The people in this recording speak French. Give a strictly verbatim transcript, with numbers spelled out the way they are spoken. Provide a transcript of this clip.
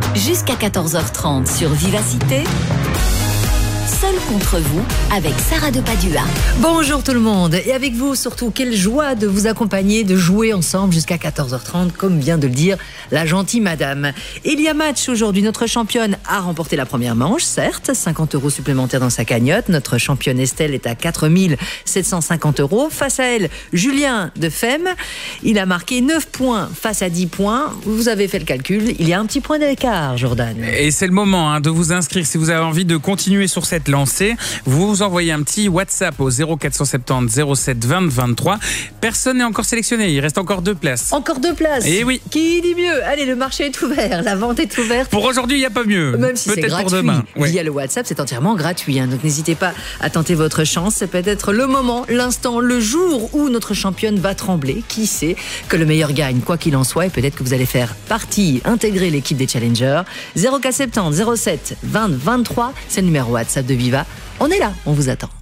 Jusqu'à quatorze heures trente sur Vivacité. Seul contre vous, avec Sarah de Padua. Bonjour tout le monde, et avec vous surtout, quelle joie de vous accompagner, de jouer ensemble jusqu'à quatorze heures trente, comme vient de le dire la gentille madame. Il y a match aujourd'hui, notre championne a remporté la première manche, certes, cinquante euros supplémentaires dans sa cagnotte. Notre championne Estelle est à quatre mille sept cent cinquante euros. Face à elle, Julien de Femme, il a marqué neuf points face à dix points. Vous avez fait le calcul, il y a un petit point d'écart, Jordan. Et c'est le moment hein, de vous inscrire si vous avez envie de continuer sur cette lancée. Vous vous envoyez un petit WhatsApp au zéro quatre cent soixante-dix zéro sept vingt vingt-trois. Personne n'est encore sélectionné, il reste encore deux places. Encore deux places. Et oui. Qui dit mieux? Allez, le marché est ouvert, la vente est ouverte. Pour aujourd'hui, il n'y a pas mieux. Même si c'est Peut-être gratuit. pour demain. Oui. Via le WhatsApp, c'est entièrement gratuit. Hein, donc n'hésitez pas à tenter votre chance. C'est peut-être le moment, l'instant, le jour où notre championne va trembler. Qui sait que le meilleur gagne, quoi qu'il en soit. Et peut-être que vous allez faire partie, intégrer l'équipe des challengers. zéro quatre cent soixante-dix zéro sept vingt vingt-trois, c'est le numéro WhatsApp de Viva. On est là, on vous attend.